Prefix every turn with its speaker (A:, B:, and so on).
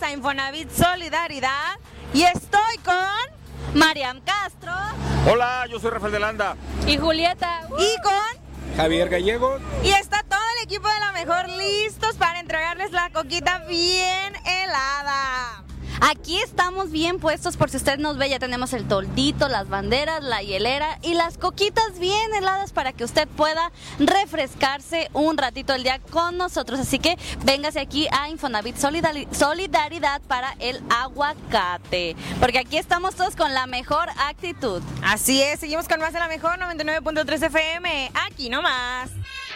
A: a Infonavit Solidaridad y estoy con
B: Mariam Castro.
C: Hola, yo soy Rafael de Landa.
B: Y Julieta.
A: Y con
D: Javier Gallego.
A: Y está todo el equipo de La Mejor listos para entregarles la coquita bien helada.
B: Aquí estamos bien puestos por si usted nos ve, ya tenemos el toldito, las banderas, la hielera y las coquitas bien heladas para que usted pueda refrescarse un ratito el día con nosotros. Así que véngase aquí a Infonavit Solidaridad para el aguacate, porque aquí estamos todos con la mejor actitud.
A: Así es, seguimos con más de La Mejor 99.3 FM, aquí nomás.